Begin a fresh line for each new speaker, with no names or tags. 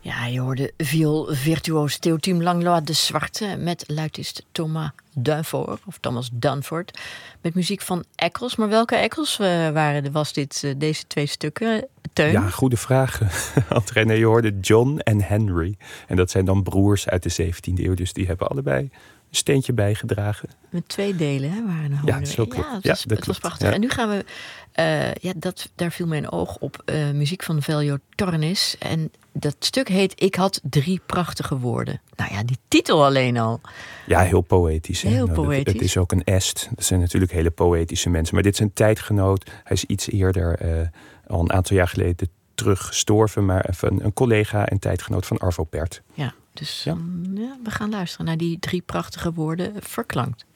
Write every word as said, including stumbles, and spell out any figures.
Ja, je hoorde viool-virtuoos Théotime Langlois de Zwarte met luitist Thomas Dunford, of Thomas Dunford, met muziek van Eccles. Maar welke Eccles uh, waren, was dit, uh, deze twee stukken, Teun?
Ja, goede vraag, André. Nee, je hoorde John en Henry. En dat zijn dan broers uit de zeventiende eeuw, dus die hebben allebei een steentje bijgedragen.
Met twee delen, hè, waren er.
Ja, zo klopt.
Ja, het,
ja,
was,
dat
het was
klopt.
prachtig.
Ja.
En nu gaan we, uh, ja, dat, daar viel mijn oog op, uh, muziek van Veljo Torres. En dat stuk heet Ik had drie prachtige woorden. Nou ja, die titel alleen al.
Ja, heel poëtisch.
Heel
nou,
poëtisch.
Het, het is ook een est. Dat zijn natuurlijk hele poëtische mensen. Maar dit is een tijdgenoot. Hij is iets eerder, uh, al een aantal jaar geleden, terug gestorven. Maar even een collega en tijdgenoot van Arvo Pärt.
Ja, dus
ja.
Um, ja, we gaan luisteren naar die drie prachtige woorden verklankt.